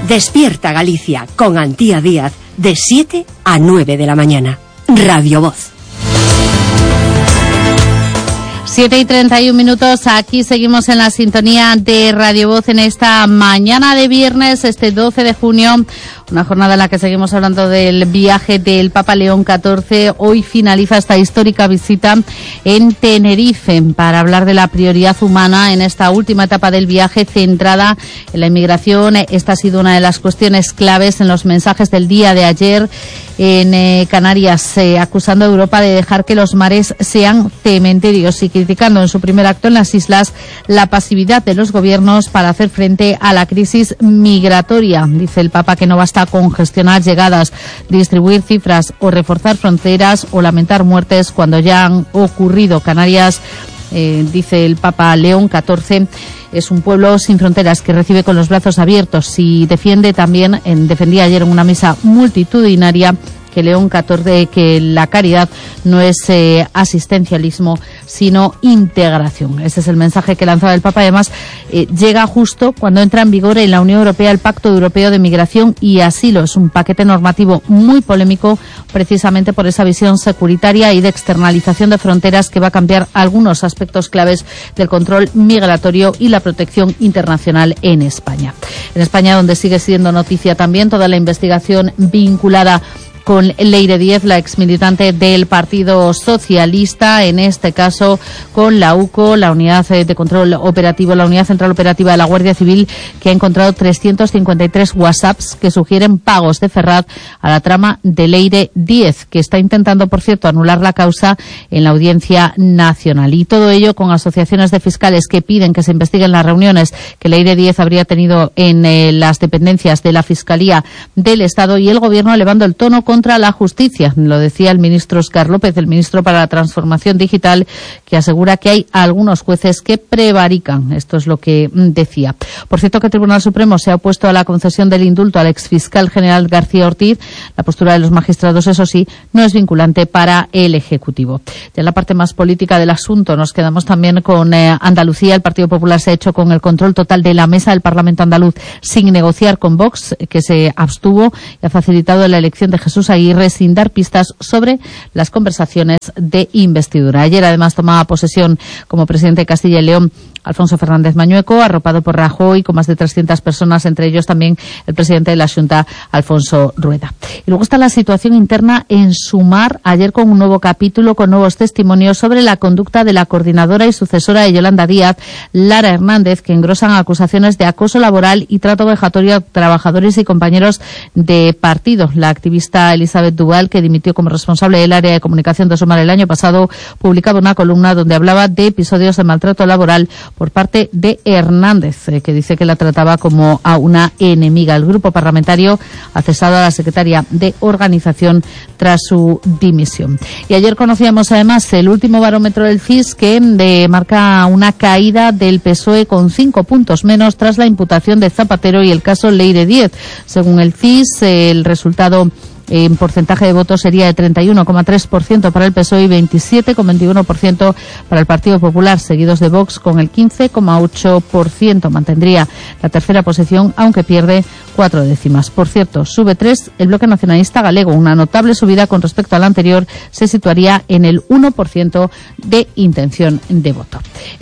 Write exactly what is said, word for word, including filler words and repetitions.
Despierta Galicia con Antía Díaz de siete a nueve de la mañana. Radio Voz. siete y treinta y un minutos, aquí seguimos en la sintonía de Radio Voz en esta mañana de viernes, este doce de junio, una jornada en la que seguimos hablando del viaje del Papa León catorce. Hoy finaliza esta histórica visita en Tenerife para hablar de la prioridad humana en esta última etapa del viaje centrada en la inmigración. Esta ha sido una de las cuestiones claves en los mensajes del día de ayer en eh, Canarias, eh, acusando a Europa de dejar que los mares sean cementerios y criticando en su primer acto en las islas la pasividad de los gobiernos para hacer frente a la crisis migratoria. Dice el Papa que no basta con gestionar llegadas, distribuir cifras o reforzar fronteras o lamentar muertes cuando ya han ocurrido. Canarias, eh, dice el Papa León catorce, es un pueblo sin fronteras que recibe con los brazos abiertos y defiende también, en, defendía ayer en una misa multitudinaria, que León catorce, que la caridad no es eh, asistencialismo, sino integración. Ese es el mensaje que lanzaba el Papa. Además, eh, llega justo cuando entra en vigor en la Unión Europea el Pacto Europeo de Migración y Asilo. Es un paquete normativo muy polémico, precisamente por esa visión securitaria y de externalización de fronteras que va a cambiar algunos aspectos claves del control migratorio y la protección internacional en España. En España, donde sigue siendo noticia también toda la investigación vinculada con Leire Díez, la exmilitante del Partido Socialista, en este caso con la U C O, la Unidad de Control Operativo, la Unidad Central Operativa de la Guardia Civil, que ha encontrado trescientos cincuenta y tres WhatsApps que sugieren pagos de Ferraz a la trama de Leire Díez, que está intentando, por cierto, anular la causa en la Audiencia Nacional. Y todo ello con asociaciones de fiscales que piden que se investiguen las reuniones que Leire Díez habría tenido en eh, las dependencias de la Fiscalía del Estado, y el Gobierno elevando el tono con contra la justicia. Lo decía el ministro Óscar López, el ministro para la Transformación Digital, que asegura que hay algunos jueces que prevarican. Esto es lo que decía. Por cierto, que el Tribunal Supremo se ha opuesto a la concesión del indulto al exfiscal general García Ortiz. La postura de los magistrados, eso sí, no es vinculante para el Ejecutivo. Ya en la parte más política del asunto nos quedamos también con eh, Andalucía. El Partido Popular se ha hecho con el control total de la mesa del Parlamento andaluz sin negociar con Vox, que se abstuvo, y ha facilitado la elección de Jesús Aguirre sin dar pistas sobre las conversaciones de investidura. Ayer además tomaba posesión como presidente de Castilla y León Alfonso Fernández Mañueco, arropado por Rajoy, con más de trescientas personas, entre ellos también el presidente de la Xunta, Alfonso Rueda. Y luego está la situación interna en Sumar, ayer con un nuevo capítulo, con nuevos testimonios sobre la conducta de la coordinadora y sucesora de Yolanda Díaz, Lara Hernández, que engrosan acusaciones de acoso laboral y trato vejatorio a trabajadores y compañeros de partido. La activista Elizabeth Duval, que dimitió como responsable del área de comunicación de Sumar el año pasado, publicaba una columna donde hablaba de episodios de maltrato laboral por parte de Hernández, eh, que dice que la trataba como a una enemiga. El grupo parlamentario ha cesado a la secretaria de organización tras su dimisión. Y ayer conocíamos además el último barómetro del C I S, que de, marca una caída del P S O E con cinco puntos menos tras la imputación de Zapatero y el caso Leire Díez. Según el C I S, el resultado en porcentaje de votos sería de treinta y uno coma tres por ciento para el P S O E y veintisiete coma veintiuno por ciento para el Partido Popular, seguidos de Vox con el quince coma ocho por ciento. Mantendría la tercera posición, aunque pierde cuatro décimas. Por cierto, sube tres el Bloque Nacionalista Galego. Una notable subida con respecto al anterior, se situaría en el uno por ciento de intención de voto.